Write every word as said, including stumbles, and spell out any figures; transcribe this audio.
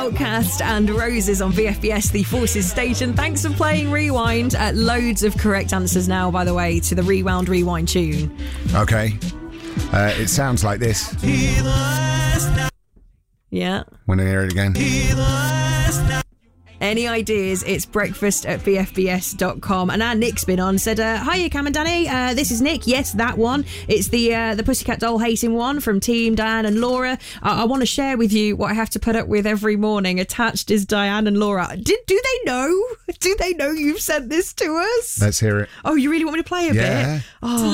Outcast and Roses on V F B S, the Forces station. Thanks for playing Rewind. Uh, loads of correct answers now, by the way, to the Rewound Rewind tune. Okay. Uh, it sounds like this. Yeah. When I hear it again. Any ideas? It's breakfast at v f b s dot com. And our Nick's been on, said, uh, hiya, Cam and Danny. Uh, this is Nick. Yes, that one. It's the uh, the Pussycat Doll hating one from Team Diane and Laura. Uh, I want to share with you what I have to put up with every morning. Attached is Diane and Laura. Did Do they know? Do they know you've sent this to us? Let's hear it. Oh, you really want me to play a yeah. bit? Oh.